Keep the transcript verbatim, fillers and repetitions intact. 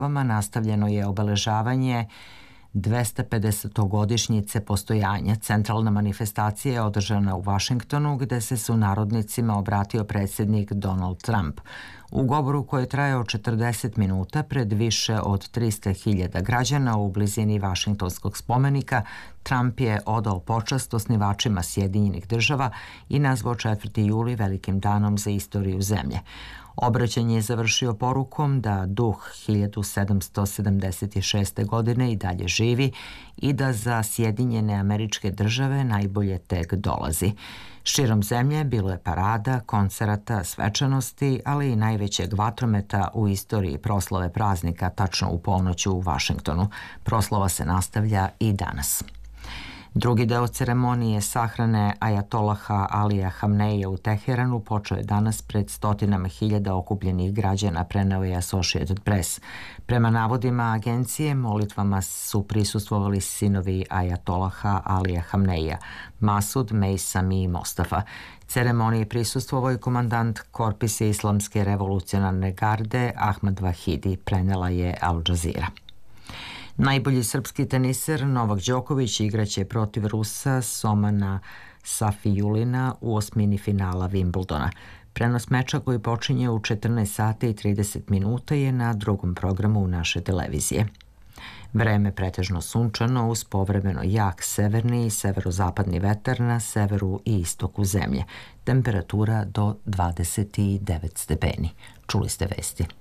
nastavljeno je obeležavanje dvestapedesetogodišnjice postojanja. Centralna manifestacija je održana u Vašingtonu, gde se sunarodnicima obratio predsjednik Donald Trump. U govoru koji je trajao četrdeset minuta pred više od trista hiljada građana u blizini Vašingtonskog spomenika, Trump je odao počast osnivačima Sjedinjenih država i nazvao četvrti juli velikim danom za istoriju zemlje. Obraćanje je završio porukom da duh hiljadu sedamsto sedamdeset šeste. godine i dalje živi i da za Sjedinjene Američke Države najbolje tek dolazi. Širom zemlje bilo je parada, koncerata, svečanosti, ali i najvećeg vatrometa u istoriji proslave praznika tačno u ponoć u Vašingtonu. Proslava se nastavlja i danas. Drugi deo ceremonije sahrane ajatolaha Alija Hamneija u Teheranu počeo je danas pred stotinama hiljada okupljenih građana, preneo je Associated Press. Prema navodima agencije, molitvama su prisustvovali sinovi ajatolaha Alija Hamneija, Masud, Mejsam i Mostafa. Ceremoniji prisustvovao je komandant Korpisa Islamske revolucionarne garde Ahmad Vahidi, prenela je Al Jazeera. Najbolji srpski teniser Novak Đoković igraće protiv Rusa Somana Safijulina u osmini finala Wimbledona. Prenos meča koji počinje u četrnaest sati i trideset minuta je na drugom programu naše televizije. Vreme pretežno sunčano uz povremeno jak severni i severozapadni vetar na severu i istoku zemlje. Temperatura do dvadeset devet stepeni. Čuli ste vesti.